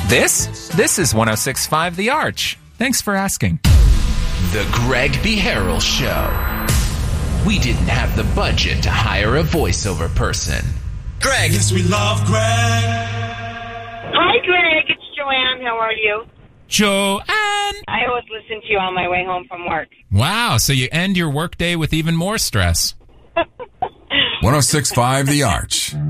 This is 106.5 The Arch. Thanks for asking. The Greg B. Harrell Show. We didn't have the budget to hire a voiceover person. Greg. Yes, we love Greg. Hi, Greg. It's Joanne. How are you? Joanne. I always listen to you on my way home from work. Wow, so you end your workday with even more stress. 106.5 The Arch.